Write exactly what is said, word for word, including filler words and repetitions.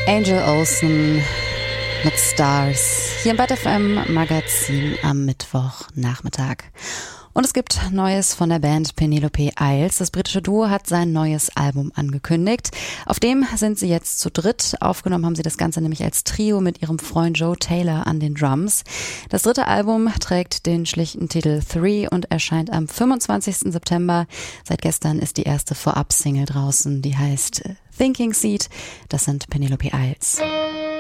Angel Olsen mit Stars hier im Bad F M Magazin am Mittwochnachmittag. Und es gibt Neues von der Band Penelope Isles. Das britische Duo hat sein neues Album angekündigt. Auf dem sind sie jetzt zu dritt. Aufgenommen haben sie das Ganze nämlich als Trio mit ihrem Freund Joe Taylor an den Drums. Das dritte Album trägt den schlichten Titel Three und erscheint am fünfundzwanzigsten September. Seit gestern ist die erste Vorab-Single draußen, die heißt Thinking Seed. Das sind Penelope Isles.